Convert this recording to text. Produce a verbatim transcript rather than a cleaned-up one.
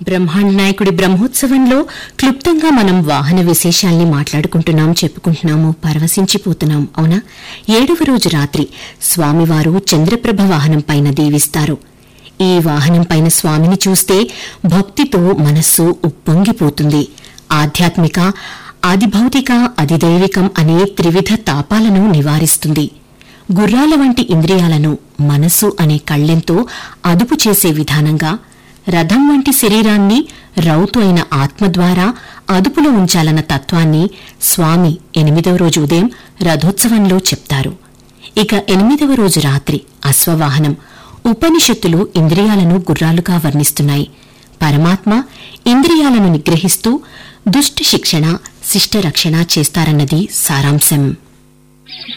బ్రహ్మాండ నాయకుడి బ్రహ్మోత్సవంలో క్లుప్తంగా మనం వాహన విశేషాల్ని మాట్లాడుకుంటున్నాం, చెప్పుకుంటున్నాము, పరవశించిపోతున్నాం. అవునా? ఏడవ రోజు రాత్రి స్వామివారు చంద్రప్రభ వాహనం పైన దీవిస్తారు. ఈ వాహనం పైన స్వామిని చూస్తే భక్తితో మనస్సు ఉప్పొంగిపోతుంది. ఆధ్యాత్మిక, ఆదిభౌతిక, అధిదైవికం అనే త్రివిధ తాపాలను నివారిస్తుంది. గుర్రాల వంటి ఇంద్రియాలను మనస్సు అనే కళ్ళెంతో అదుపు చేసే విధానంగా, రథం వంటి శరీరాన్ని రౌతు అయిన ఆత్మ ద్వారా అదుపులో ఉంచాలన్న తత్వాన్ని స్వామి ఎనిమిదవ రోజు ఉదయం రథోత్సవంలో చెప్తారు. ఇక ఎనిమిదవ రోజు రాత్రి అశ్వవాహనం. ఉపనిషత్తులు ఇంద్రియాలను గుర్రాలుగా వర్ణిస్తున్నాయి. పరమాత్మ ఇంద్రియాలను నిగ్రహిస్తూ దుష్ట శిక్షణ, శిష్ట రక్షణ చేస్తారన్నది సారాంశం.